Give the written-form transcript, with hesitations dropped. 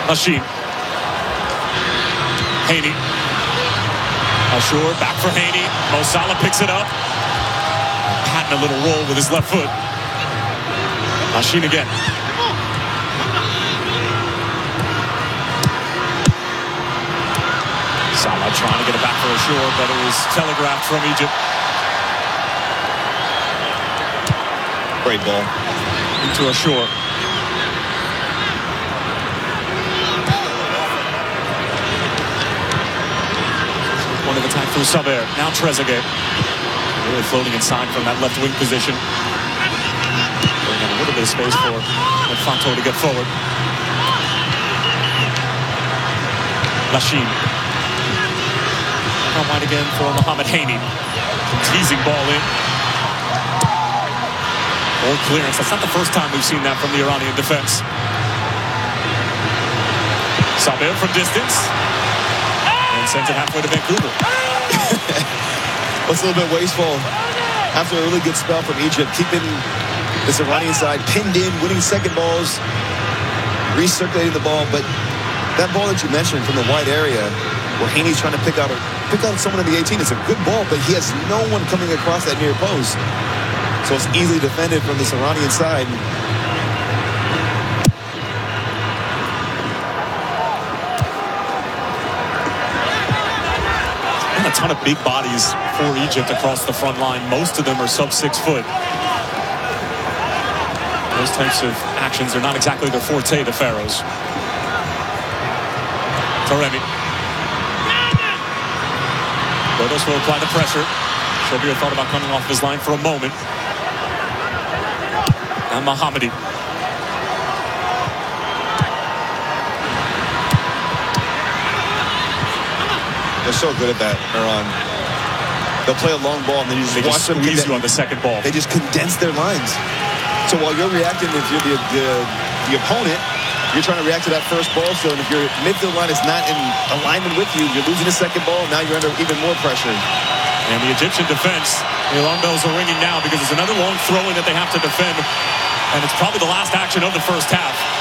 Lachine. Haney. Ashur back for Haney. Mo Salah picks it up. Patting a little roll with his left foot. Lachine again. Salah trying to get it back for Ashur, but it was telegraphed from Egypt. Great ball. Into Ashur. One of attack through Saber. Now Trezeguet. Really floating inside from that left wing position. Bringing a little bit of space for Infanto to get forward. Lachine. Come wide again for Mohamed Haney. Teasing ball in. Old clearance. That's not the first time we've seen that from the Iranian defense. Saber from distance. And sends it halfway to Vancouver. What's a little bit wasteful after a really good spell from Egypt, keeping this Iranian side pinned in, winning second balls, recirculating the ball. But that ball that you mentioned from the wide area where Haney's trying to pick out someone in the 18, it's a good ball, but he has no one coming across that near post. So it's easily defended from this Iranian side. A ton of big bodies for Egypt across the front line. Most of them are sub 6 foot. Those types of actions are not exactly their forte, the Pharaohs. Taremi. Rodos will apply the pressure. Shobir thought about coming off his line for a moment. And Mohammadi. They're so good at that, Iran. They'll play a long ball and then you just watch them squeeze you on the second ball. They just condense their lines. So while you're reacting, if you're the opponent, you're trying to react to that first ball. So if your midfield line is not in alignment with you, you're losing the second ball. Now you're under even more pressure. And the Egyptian defense, the alarm bells are ringing now because there's another long throw-in that they have to defend. And it's probably the last action of the first half.